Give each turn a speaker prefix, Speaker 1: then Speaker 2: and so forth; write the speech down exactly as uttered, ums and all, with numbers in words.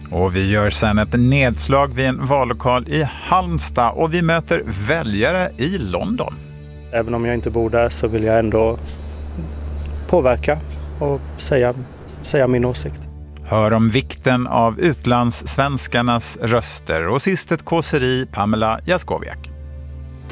Speaker 1: Och vi gör sen ett nedslag vid en vallokal i Halmstad och vi möter väljare i London.
Speaker 2: Även om jag inte bor där så vill jag ändå påverka och säga, säga min åsikt.
Speaker 1: Hör om vikten av utlandssvenskarnas röster och sist ett kåseri Pamela Jaskowiak.